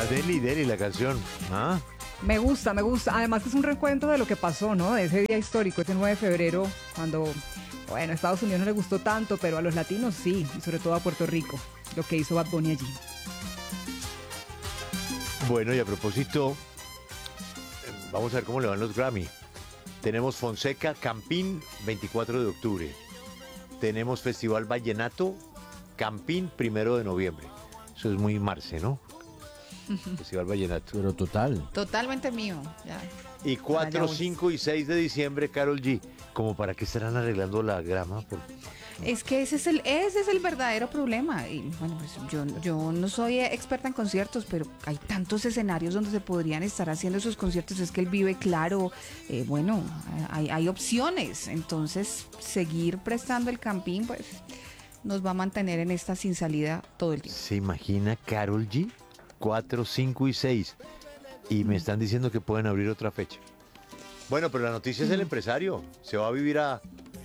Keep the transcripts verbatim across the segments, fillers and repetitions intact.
Deli, Deli, la canción. ¿Ah? Me gusta, me gusta. Además que es un recuento de lo que pasó, ¿no? De ese día histórico, ese nueve de febrero, cuando, bueno, a Estados Unidos no le gustó tanto, pero a los latinos sí, y sobre todo a Puerto Rico, lo que hizo Bad Bunny allí. Bueno, y a propósito, vamos a ver cómo le van los Grammy. Tenemos Fonseca, Campín, veinticuatro de octubre. Tenemos Festival Vallenato, Campín, primero de noviembre. Eso es muy Marce, ¿no? Festival Vallenato. Pero total. Totalmente mío. Ya. Y cuatro, Allá voy. cinco y seis de diciembre, Karol G. ¿Como para qué estarán arreglando la grama? Por... Es que ese es el, ese es el verdadero problema. Y bueno, pues yo, yo no soy experta en conciertos, pero hay tantos escenarios donde se podrían estar haciendo esos conciertos. Es que él vive claro, eh, bueno, hay, hay opciones. Entonces, seguir prestando el Campín, pues, nos va a mantener en esta sin salida todo el tiempo. ¿Se imagina Karol G? cuatro, cinco y seis. Y me están diciendo que pueden abrir otra fecha. Bueno, pero la noticia es el empresario. Se va a vivir a,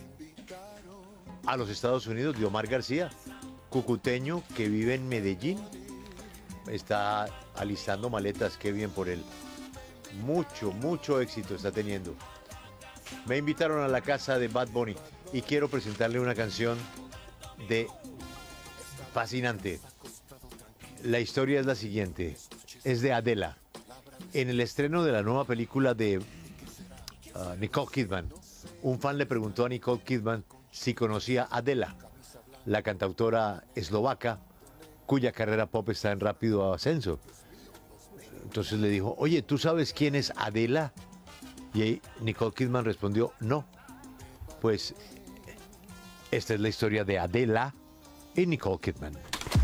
a los Estados Unidos, Diomar García, cucuteño que vive en Medellín. Está alistando maletas, qué bien por él. Mucho, mucho éxito está teniendo. Me invitaron a la casa de Bad Bunny y quiero presentarle una canción de fascinante. La historia es la siguiente, es de Adela. En el estreno de la nueva película de uh, Nicole Kidman, un fan le preguntó a Nicole Kidman si conocía a Adela, la cantautora eslovaca cuya carrera pop está en rápido ascenso. Entonces le dijo, oye, ¿tú sabes quién es Adela? Y ahí Nicole Kidman respondió, no. Pues esta es la historia de Adela y Nicole Kidman.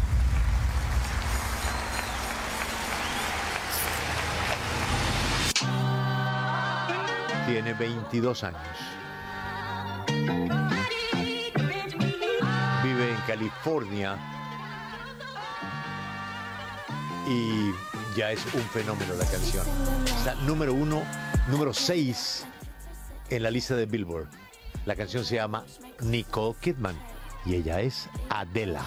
Tiene veintidós años. Vive en California. Y ya es un fenómeno la canción. Está número uno, número seis en la lista de Billboard. La canción se llama Nicole Kidman y ella es Adela.